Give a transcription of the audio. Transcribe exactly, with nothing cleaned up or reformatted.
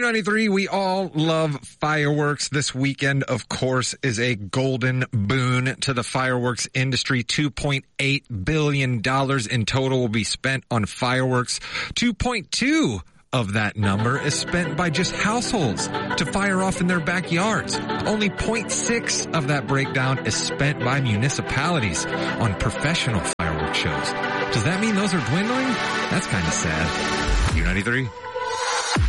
ninety-three, we all love fireworks. This weekend, of course, is a golden boon to the fireworks industry. two point eight billion dollars in total will be spent on fireworks. two point two of that number is spent by just households to fire off in their backyards. Only zero point six of that breakdown is spent by municipalities on professional fireworks shows. Does that mean those are dwindling? That's kind of sad. U ninety-three.